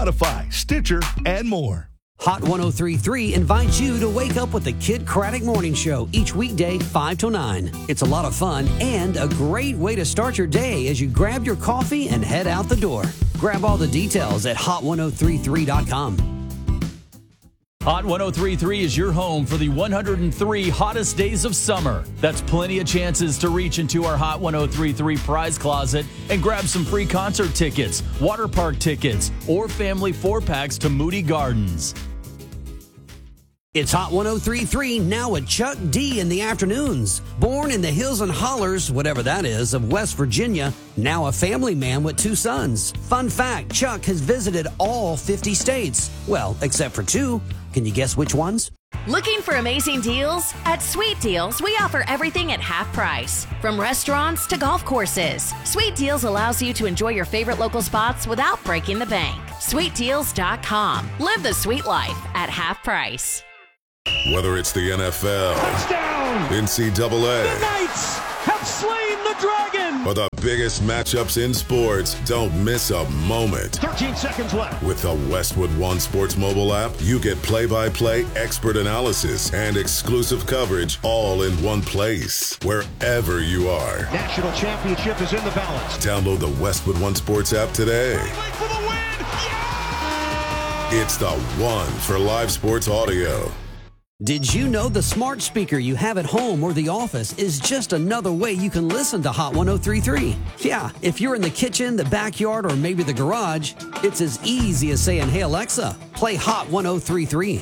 Spotify, Stitcher, and more. Hot 103.3 invites you to wake up with the Kid Craddock Morning Show each weekday 5 to 9. It's a lot of fun and a great way to start your day as you grab your coffee and head out the door. Grab all the details at hot1033.com. Hot 103.3 is your home for the 103 hottest days of summer. That's plenty of chances to reach into our Hot 103.3 prize closet and grab some free concert tickets, water park tickets, or family 4-packs to Moody Gardens. It's Hot 103.3 now with Chuck D in the afternoons. Born in the hills and hollers, whatever that is, of West Virginia, now a family man with 2 sons. Fun fact, Chuck has visited all 50 states. Well, except for 2. Can you guess which ones? Looking for amazing deals? At Sweet Deals, we offer everything at half price. From restaurants to golf courses, Sweet Deals allows you to enjoy your favorite local spots without breaking the bank. SweetDeals.com. Live the sweet life at half price. Whether it's the NFL, touchdown, NCAA, the Knights have slain the dragon, or the biggest matchups in sports, don't miss a moment. 13 seconds left. With the Westwood One Sports mobile app, you get play-by-play expert analysis and exclusive coverage all in one place, wherever you are. National championship is in the balance. Download the Westwood One Sports app today. For the win. Yeah! It's the one for live sports audio. Did you know the smart speaker you have at home or the office is just another way you can listen to Hot 103.3? Yeah, if you're in the kitchen, the backyard, or maybe the garage, it's as easy as saying, "Hey Alexa, play Hot 103.3.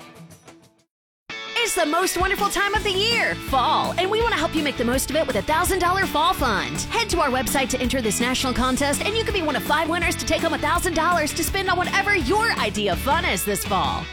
It's the most wonderful time of the year, fall, and we want to help you make the most of it with a $1,000 fall fund. Head to our website to enter this national contest, and you could be one of 5 winners to take home $1,000 to spend on whatever your idea of fun is this fall.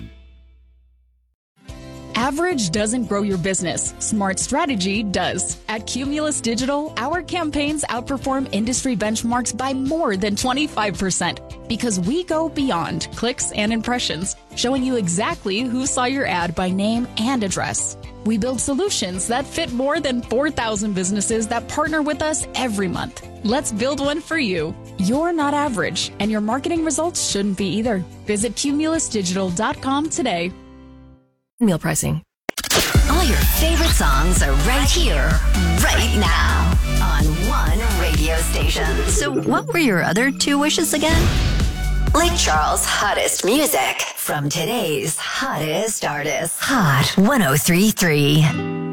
Average doesn't grow your business. Smart strategy does. At Cumulus Digital, our campaigns outperform industry benchmarks by more than 25% because we go beyond clicks and impressions, showing you exactly who saw your ad by name and address. We build solutions that fit more than 4,000 businesses that partner with us every month. Let's build one for you. You're not average, and your marketing results shouldn't be either. Visit cumulusdigital.com today. Meal pricing. All your favorite songs are right here, right now, on one radio station. So what were your other 2 wishes again? Lake Charles' hottest music from today's hottest artists. Hot 103.3.